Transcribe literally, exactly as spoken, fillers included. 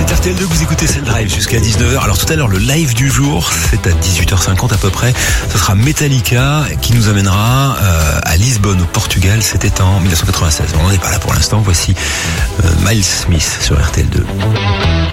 R T L deux, vous écoutez, c'est le drive jusqu'à dix-neuf heures. Alors tout à l'heure, le live du jour, c'est à dix-huit heures cinquante à peu près. Ce sera Metallica qui nous amènera euh, à Lisbonne, au Portugal. C'était en dix-neuf cent quatre-vingt-seize. On n'en est pas là pour l'instant. Voici euh, Miles Smith sur R T L deux.